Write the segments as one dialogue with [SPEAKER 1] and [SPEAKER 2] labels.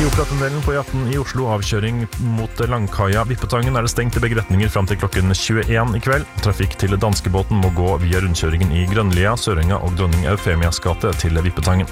[SPEAKER 1] I Operatunnelen på E18 I Oslo, avkjøring mot Langkaia Vippetangen, det stengt I begge retninger frem til klokken 21 I kveld. Trafikk til danskebåten må gå via rundkjøringen I Grønlia, Sørenga og Dronning Eufemias gate til Vippetangen.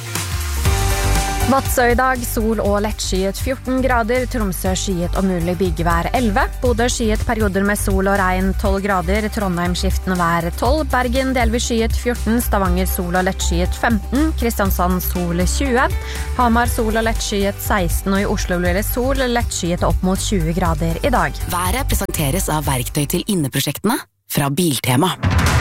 [SPEAKER 2] Vadsø I dag, sol og lettskyet 14 grader, Tromsø skyet og mulig bygevær 11, Bodø skyet perioder med sol og regn 12 grader, Trondheim skiftende vær 12, Bergen delvis skyet 14, Stavanger sol og lettskyet 15, Kristiansand sol 20, Hamar sol og lettskyet 16, og I Oslo blir det sol og lettskyet opp mot 20 grader I dag.
[SPEAKER 3] Været presenteres av verktøy til inneprosjektene fra Biltema.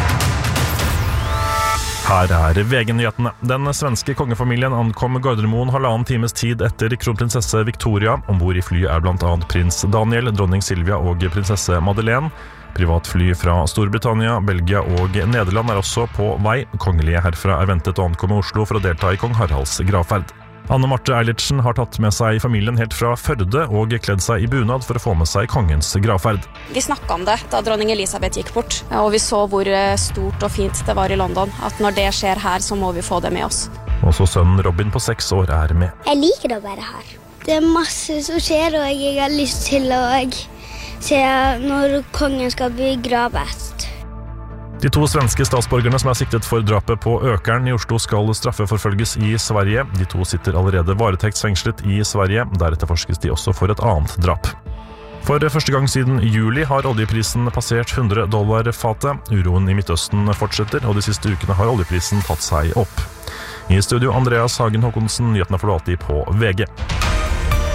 [SPEAKER 1] Her VG-nyhetene. Den svenske kongefamilien ankom Gardermoen 1,5 times tid etter kronprinsesse Victoria. Ombord I flyet blant annet prins Daniel, dronning Silvia og prinsesse Madeleine. Privatfly fra Storbritannia, Belgia og Nederland også på vei. Kongelige herfra ventet å ankomme Oslo for å delta I kong Haralds gravferd. Anne Marte Eilertsen har tatt med seg familien helt fra Førde og kledd seg I bunad for å få med seg kongens gravferd.
[SPEAKER 4] Vi snakket om det da dronning Elisabeth gikk bort, og vi så hvor stort og fint det var I London, at når det skjer her så må vi få det med oss.
[SPEAKER 1] Også sønnen Robin på 6 år med.
[SPEAKER 5] Jeg liker det å være her. Det masse som skjer, og jeg har lyst til å se når kongen skal begraves.
[SPEAKER 1] De 2 svenske statsborgerne som siktet for drapet på Økern I Oslo skal straffeforfølges I Sverige. De 2 sitter allerede varetektsfengslet I Sverige, deretter forskes de også for et annet drap. For første gang siden juli har oljeprisen passert $100 fatet. Uroen I Midtøsten fortsetter, og de siste ukene har oljeprisen tatt seg opp. I studio Andreas Hagen Håkonsen, nyhetene får du alltid på VG.